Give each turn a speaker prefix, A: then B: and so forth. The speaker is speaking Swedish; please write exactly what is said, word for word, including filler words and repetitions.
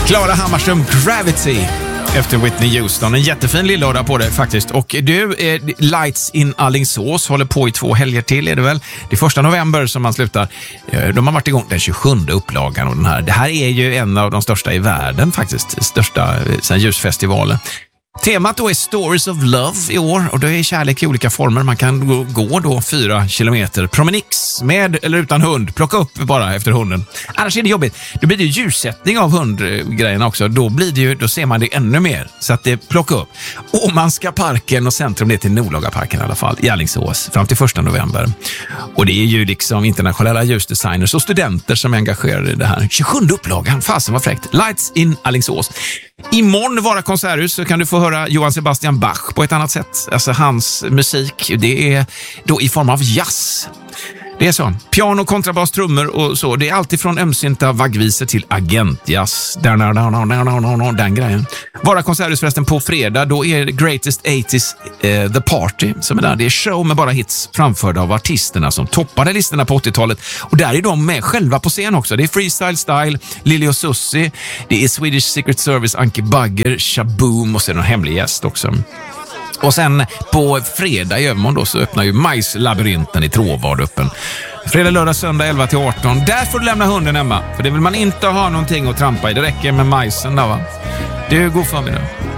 A: Klara Hammarström, Gravity, efter Whitney Houston. En jättefin lillördag på det faktiskt. Och du, eh, Lights in Alingsås håller på i två helger till, är det väl? Det är första november som man slutar. Eh, de har varit igång den tjugosjunde upplagan. Och den här. Det här är ju en av de största i världen faktiskt. Största eh, sen ljusfestivalen. Temat då är Stories of Love i år, och det är kärlek i olika former. Man kan gå, gå då fyra kilometer promenix med eller utan hund. Plocka upp bara efter hunden. Annars är det jobbigt. Då blir det ljussättning av hundgrejerna också. Då blir det ju, då ser man det ännu mer. Så att det plocka upp. Åmanska parken och centrum, det är till Nordlagaparken i alla fall, i Alingsås, fram till första november. Och det är ju liksom internationella ljusdesigners och studenter som är engagerade i det här. tjugosjunde upplagan, fasen var fräckt. Lights in Alingsås. Imorgon Vara konserthus så kan du få höra Johann Sebastian Bach på ett annat sätt. Alltså hans musik, det är då i form av jazz. Det är så. Piano, kontrabass, trummor och så. Det är alltid från ömsynta vaggvisor till agentjazz. Den grejen. Vara konserthus förresten på fredag. Då är Greatest eighties eh, The Party som är där. Det är show med bara hits framförda av artisterna som toppade listorna på åttiotalet. Och där är de med själva på scen också. Det är Freestyle Style, Lili och Susie. Det är Swedish Secret Service, Anke Bagger, Shaboom och sen en hemlig gäst också. Och sen på fredag i övermorgon då så öppnar ju Majslabyrinten i Tråvad öppen. Fredag, lördag, söndag elva till arton. Där får du lämna hunden hemma. För det vill man inte ha någonting att trampa i. Det räcker med majsen där, va? Det är god förmiddag.